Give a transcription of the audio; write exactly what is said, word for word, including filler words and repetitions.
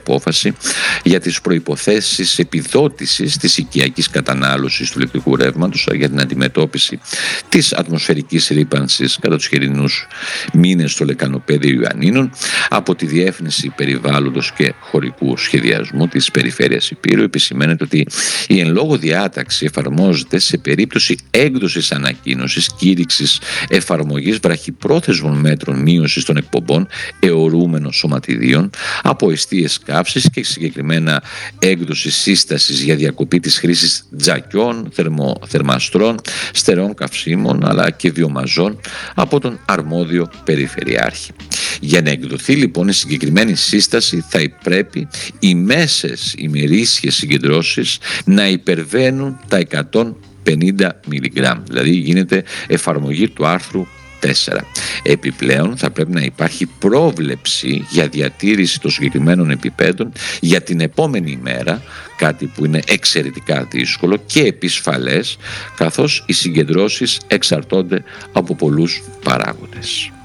απόφαση για τις προϋποθέσεις επιδότησης της οικιακής κατανάλωσης του ηλεκτρικού ρεύματος για την αντιμετώπιση της ατμοσφαιρικής ρύπανσης κατά τους χειμερινούς μήνες στο λεκανοπέδιο Ιωαννίνων από τη Διεύθυνση Περιβάλλοντος και Χωρικού Σχεδιασμού της Περιφέρειας Υπήρου. Επισημαίνεται ότι η εν λόγω διάταξη εφαρμόζεται σε περίπτωση έκδοσης ανακοίνωσης κήρυξης εφαρμογής βραχυπρόθεσμων μέτρων μείωσης των εκπομπών αιωρούμενων σωματιδίων από εστίες καύσης και συγκεκριμένα έκδοση σύστασης για διακοπή της χρήσης τζακιών, θερμο, θερμαστρών, στερεών καυσίμων αλλά και βιομαζών από τον αρμόδιο περιφερειάρχη. Για να εκδοθεί λοιπόν η συγκεκριμένη σύσταση θα πρέπει οι μέσες ημερήσιες συγκεντρώσεις να υπερβαίνουν τα εκατόν πενήντα μιλιγκράμμ, δηλαδή γίνεται εφαρμογή του άρθρου τέσσερα. Επιπλέον θα πρέπει να υπάρχει πρόβλεψη για διατήρηση των συγκεκριμένων επιπέδων για την επόμενη ημέρα, κάτι που είναι εξαιρετικά δύσκολο και επισφαλές, καθώς οι συγκεντρώσεις εξαρτώνται από πολλούς παράγοντες.